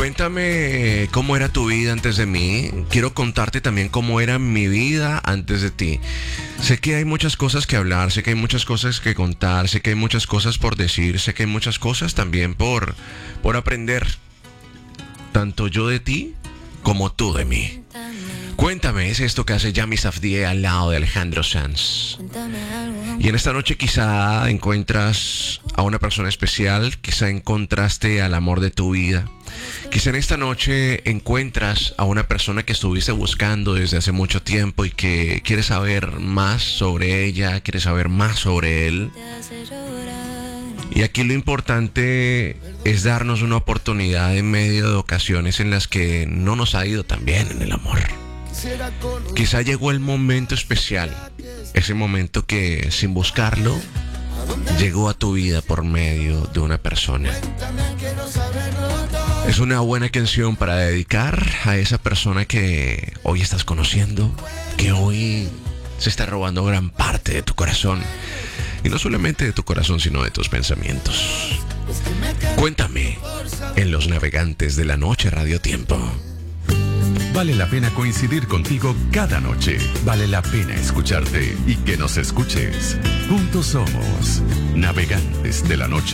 Cuéntame cómo era tu vida antes de mí. Quiero contarte también cómo era mi vida antes de ti. Sé que hay muchas cosas que hablar, sé que hay muchas cosas que contar, sé que hay muchas cosas por decir, sé que hay muchas cosas también por aprender. Tanto yo de ti como tú de mí. Cuéntame, es esto que hace Yami Safdie al lado de Alejandro Sanz. Y en esta noche quizá encuentras a una persona especial, quizá encontraste al amor de tu vida. Quizá en esta noche encuentras a una persona que estuviste buscando desde hace mucho tiempo y que quieres saber más sobre ella, quieres saber más sobre él. Y aquí lo importante es darnos una oportunidad en medio de ocasiones en las que no nos ha ido tan bien en el amor. Quizá llegó el momento especial, ese momento que sin buscarlo llegó a tu vida por medio de una persona. Es una buena canción para dedicar a esa persona que hoy estás conociendo, que hoy se está robando gran parte de tu corazón. Y no solamente de tu corazón, sino de tus pensamientos. Cuéntame en Los Navegantes de la Noche Radio Tiempo. Vale la pena coincidir contigo cada noche. Vale la pena escucharte y que nos escuches. Juntos somos Navegantes de la Noche.